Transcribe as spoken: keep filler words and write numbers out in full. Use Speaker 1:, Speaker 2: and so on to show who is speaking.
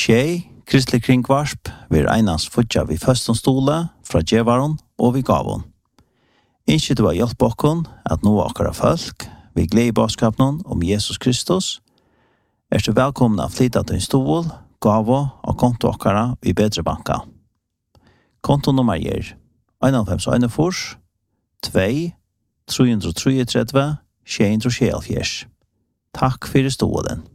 Speaker 1: Tjej, kristelig kringvarsp, vi er einans futja vi førstens stole, fra djevaron og vi gavon. Innskje du har hjelp okkon at nå akkara folk, vi gleder i bådskapen om Jesus Kristus, er så velkommen av flytta til en stol, gavo og konto akkara i bedre banka. Konto nummer er en fem en fors, to, tre tre tre, sju tre sju. Takk for stolen.